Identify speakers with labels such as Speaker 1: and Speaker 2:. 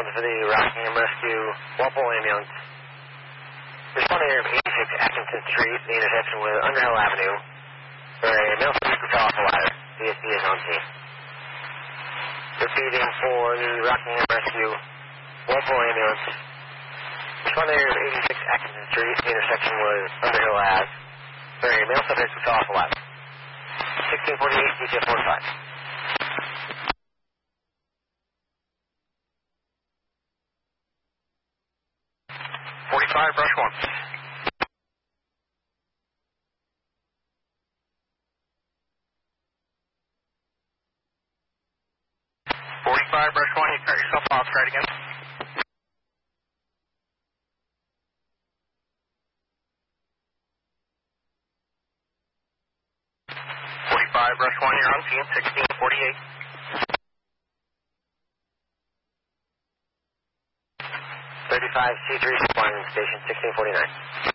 Speaker 1: for the Rockingham Rescue Walpole Ambulance. Responding area of 86 Atkinson Street, the intersection with Underhill Avenue, where a male subject fell off a ladder. DSP is on scene. Proceeding for the Rockingham Rescue Walpole Ambulance. Responding area of 86 Atkinson Street, the intersection with Underhill Ave, where a male subject fell off a ladder. 1648, DTF 45.
Speaker 2: 45, brush 1. 45, brush 1, you cut yourself off, try it again. 45, brush 1, you're on scene, 1648.
Speaker 1: 35 C3 responding to station 1649.